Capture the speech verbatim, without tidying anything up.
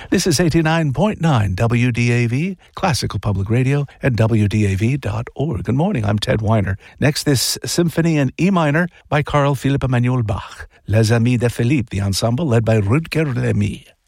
This is eighty-nine point nine W D A V, Classical Public Radio, at W D A V dot org. Good morning, I'm Ted Weiner. Next, this symphony in E minor by Carl Philipp Emanuel Bach. Les Amis de Philippe, the ensemble led by Rutger Lemy.